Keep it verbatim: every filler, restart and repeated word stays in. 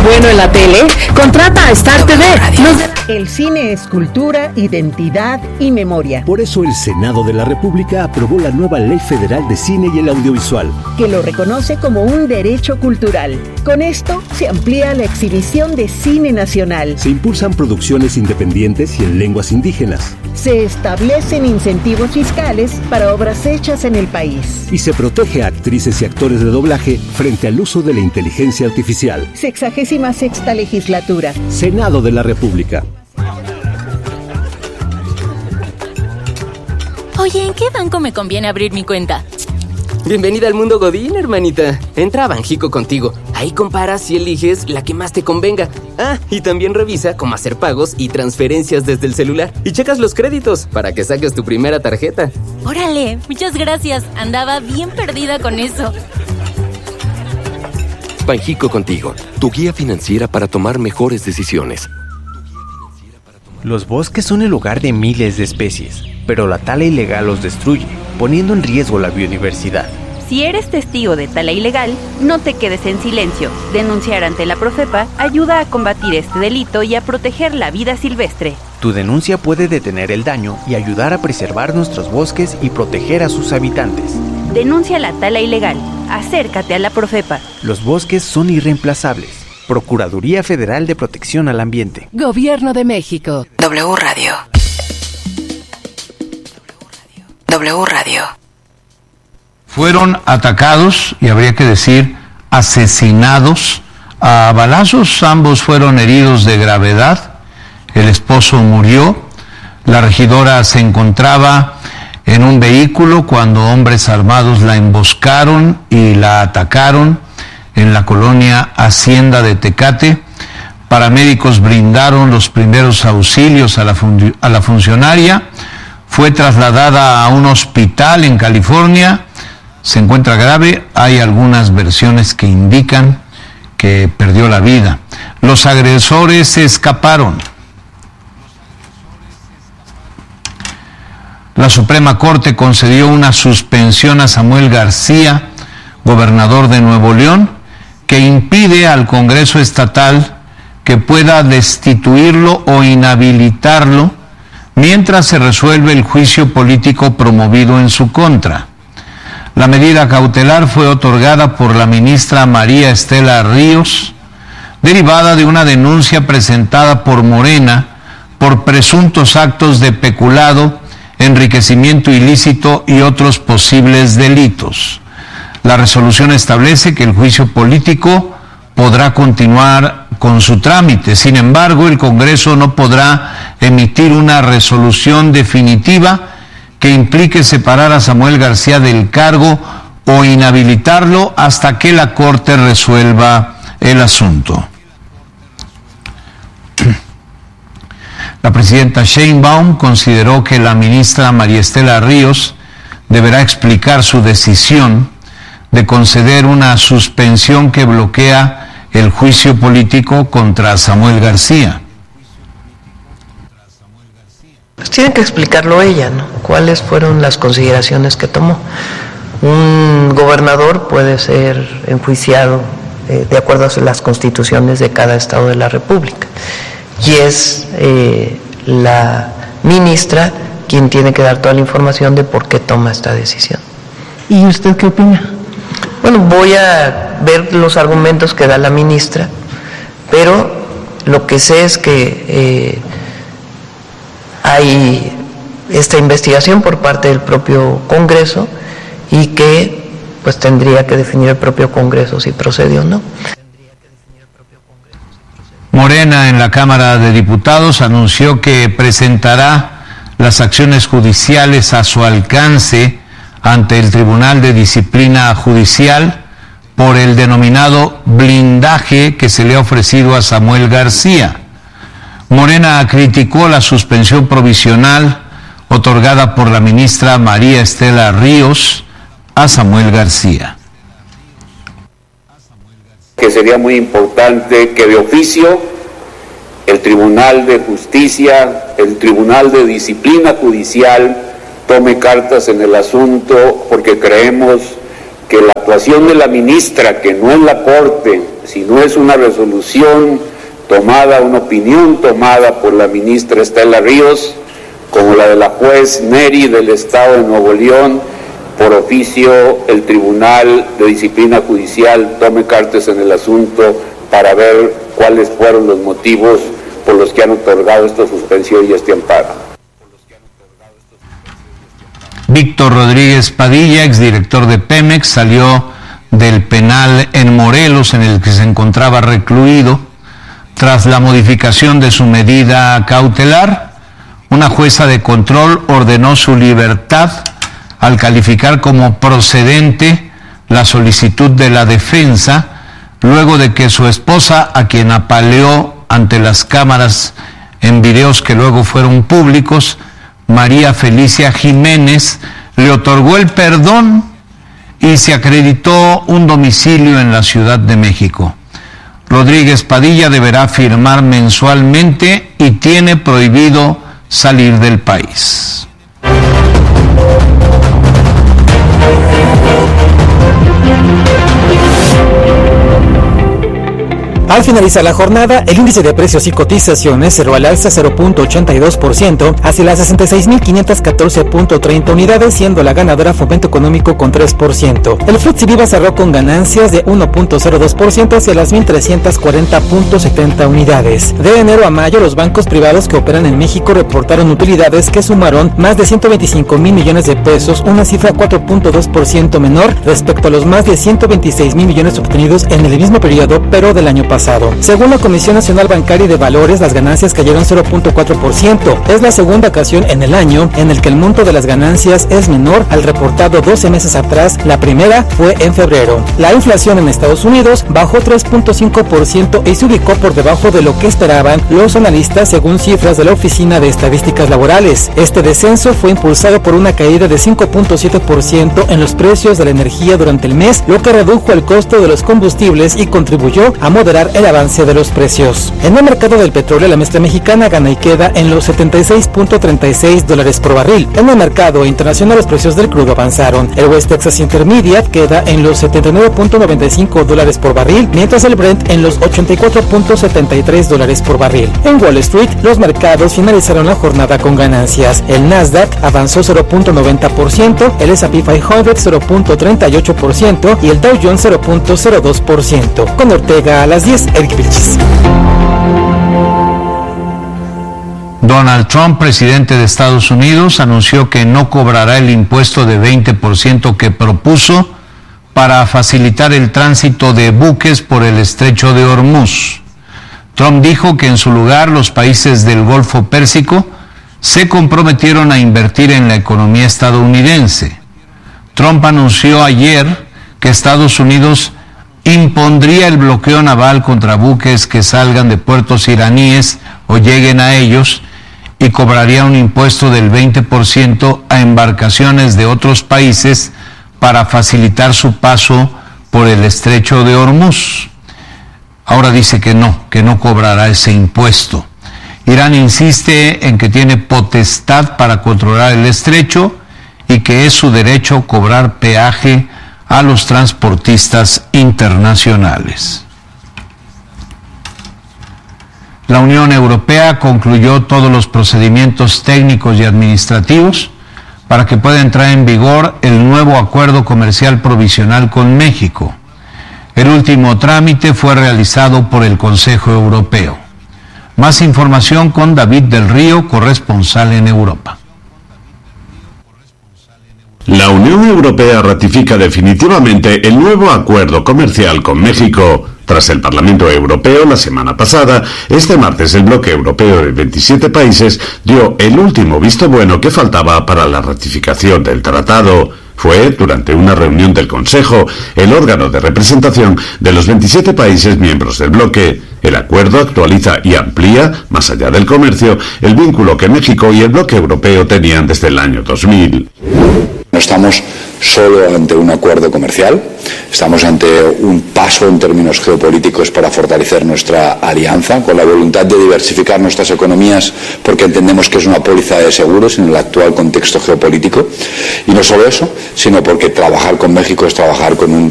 bueno en la tele? Contrata a Star T V. Nos... El cine es cultura, identidad y memoria. Por eso el Senado de la República aprobó la nueva Ley Federal de Cine y el Audiovisual, que lo reconoce como un derecho cultural. Con esto se amplía la exhibición de cine nacional. Se impulsan producciones independientes y en lenguas indígenas. Se establecen incentivos fiscales para obras hechas en el país. Y se protege a actrices y actores de doblaje frente al uso de la inteligencia artificial. Sexagésima sexta legislatura. Senado de la República. Oye, ¿en qué banco me conviene abrir mi cuenta? Bienvenida al mundo Godín, hermanita. Entra a Banjico Contigo. Ahí comparas y eliges la que más te convenga. Ah, y también revisa cómo hacer pagos y transferencias desde el celular. Y checas los créditos para que saques tu primera tarjeta. Órale, muchas gracias. Andaba bien perdida con eso. Banjico Contigo, tu guía financiera para tomar mejores decisiones. Los bosques son el hogar de miles de especies, pero la tala ilegal los destruye, poniendo en riesgo la biodiversidad. Si eres testigo de tala ilegal, no te quedes en silencio. Denunciar ante la Profepa ayuda a combatir este delito y a proteger la vida silvestre. Tu denuncia puede detener el daño y ayudar a preservar nuestros bosques y proteger a sus habitantes. Denuncia la tala ilegal. Acércate a la Profepa. Los bosques son irreemplazables. Procuraduría Federal de Protección al Ambiente. Gobierno de México. W Radio. W Radio. Fueron atacados, y habría que decir asesinados, a balazos. Ambos fueron heridos de gravedad. El esposo murió. La regidora se encontraba en un vehículo cuando hombres armados la emboscaron y la atacaron en la colonia Hacienda de Tecate. Paramédicos brindaron los primeros auxilios a la, fun- a la funcionaria. Fue trasladada a un hospital en California. Se encuentra grave. Hay algunas versiones que indican que perdió la vida. Los agresores se escaparon. La Suprema Corte concedió una suspensión a Samuel García, gobernador de Nuevo León, que impide al Congreso Estatal que pueda destituirlo o inhabilitarlo mientras se resuelve el juicio político promovido en su contra. La medida cautelar fue otorgada por la ministra María Estela Ríos, derivada de una denuncia presentada por Morena por presuntos actos de peculado, enriquecimiento ilícito y otros posibles delitos. La resolución establece que el juicio político podrá continuar con su trámite. Sin embargo, el Congreso no podrá emitir una resolución definitiva que implique separar a Samuel García del cargo o inhabilitarlo hasta que la Corte resuelva el asunto. La presidenta Sheinbaum consideró que la ministra María Estela Ríos deberá explicar su decisión de conceder una suspensión que bloquea el juicio político contra Samuel García. Pues tiene que explicarlo ella, ¿no? ¿Cuáles fueron las consideraciones que tomó? Un gobernador puede ser enjuiciado eh, de acuerdo a las constituciones de cada estado de la República. Y es eh, la ministra quien tiene que dar toda la información de por qué toma esta decisión. ¿Y usted qué opina? Bueno, voy a ver los argumentos que da la ministra, pero lo que sé es que eh, hay esta investigación por parte del propio Congreso y que pues tendría que definir el propio Congreso si procede o no. Morena en la Cámara de Diputados anunció que presentará las acciones judiciales a su alcance ante el Tribunal de Disciplina Judicial por el denominado blindaje que se le ha ofrecido a Samuel García. Morena criticó la suspensión provisional otorgada por la ministra María Estela Ríos a Samuel García. Que sería muy importante que de oficio el Tribunal de Justicia, el Tribunal de Disciplina Judicial tome cartas en el asunto, porque creemos que la actuación de la ministra, que no es la Corte, si no es una resolución tomada, una opinión tomada por la ministra Estela Ríos, como la de la juez Neri del Estado de Nuevo León, por oficio el Tribunal de Disciplina Judicial tome cartas en el asunto para ver cuáles fueron los motivos por los que han otorgado esta suspensión y este amparo. Víctor Rodríguez Padilla, exdirector de Pemex, salió del penal en Morelos en el que se encontraba recluido. Tras la modificación de su medida cautelar, una jueza de control ordenó su libertad al calificar como procedente la solicitud de la defensa, luego de que su esposa, a quien apaleó ante las cámaras en videos que luego fueron públicos, María Felicia Jiménez, le otorgó el perdón y se acreditó un domicilio en la Ciudad de México. Rodríguez Padilla deberá firmar mensualmente y tiene prohibido salir del país. Al finalizar la jornada, el índice de precios y cotizaciones cerró al alza cero punto ochenta y dos por ciento hacia las sesenta y seis mil quinientos catorce punto treinta unidades, siendo la ganadora Fomento Económico con tres por ciento. El F T S E Viva cerró con ganancias de uno punto cero dos por ciento hacia las mil trescientos cuarenta punto setenta unidades. De enero a mayo, los bancos privados que operan en México reportaron utilidades que sumaron más de ciento veinticinco mil millones de pesos, una cifra cuatro punto dos por ciento menor respecto a los más de ciento veintiséis mil millones obtenidos en el mismo periodo, pero del año pasado. Según la Comisión Nacional Bancaria y de Valores, las ganancias cayeron cero punto cuatro por ciento. Es la segunda ocasión en el año en el que el monto de las ganancias es menor al reportado doce meses atrás. La primera fue en febrero. La inflación en Estados Unidos bajó tres punto cinco por ciento y se ubicó por debajo de lo que esperaban los analistas, según cifras de la Oficina de Estadísticas Laborales. Este descenso fue impulsado por una caída de cinco punto siete por ciento en los precios de la energía durante el mes, lo que redujo el costo de los combustibles y contribuyó a moderar el avance de los precios. En el mercado del petróleo, la mezcla mexicana gana y queda en los setenta y seis punto treinta y seis dólares por barril. En el mercado internacional, los precios del crudo avanzaron. El West Texas Intermediate queda en los setenta y nueve punto noventa y cinco dólares por barril, mientras el Brent en los ochenta y cuatro punto setenta y tres dólares por barril. En Wall Street, los mercados finalizaron la jornada con ganancias. El Nasdaq avanzó cero punto noventa por ciento, el S and P quinientos cero punto treinta y ocho por ciento y el Dow Jones cero punto cero dos por ciento. Con Ortega a las diez, Eric Vilchis. Donald Trump, presidente de Estados Unidos, anunció que no cobrará el impuesto de veinte por ciento que propuso para facilitar el tránsito de buques por el estrecho de Hormuz. Trump dijo que en su lugar los países del Golfo Pérsico se comprometieron a invertir en la economía estadounidense. Trump anunció ayer que Estados Unidos impondría el bloqueo naval contra buques que salgan de puertos iraníes o lleguen a ellos y cobraría un impuesto del veinte por ciento a embarcaciones de otros países para facilitar su paso por el estrecho de Hormuz. Ahora dice que no, que no cobrará ese impuesto. Irán insiste en que tiene potestad para controlar el estrecho y que es su derecho cobrar peaje a los transportistas internacionales. La Unión Europea concluyó todos los procedimientos técnicos y administrativos para que pueda entrar en vigor el nuevo acuerdo comercial provisional con México. El último trámite fue realizado por el Consejo Europeo. Más información con David del Río, corresponsal en Europa. La Unión Europea ratifica definitivamente el nuevo acuerdo comercial con México. Tras el Parlamento Europeo la semana pasada, este martes el bloque europeo de veintisiete países dio el último visto bueno que faltaba para la ratificación del tratado. Fue durante una reunión del Consejo, el órgano de representación de los veintisiete países miembros del bloque. El acuerdo actualiza y amplía, más allá del comercio, el vínculo que México y el bloque europeo tenían desde el año dos mil. No estamos solo ante un acuerdo comercial, estamos ante un paso en términos geopolíticos para fortalecer nuestra alianza, con la voluntad de diversificar nuestras economías, porque entendemos que es una póliza de seguros en el actual contexto geopolítico. Y no solo eso, sino porque trabajar con México es trabajar con un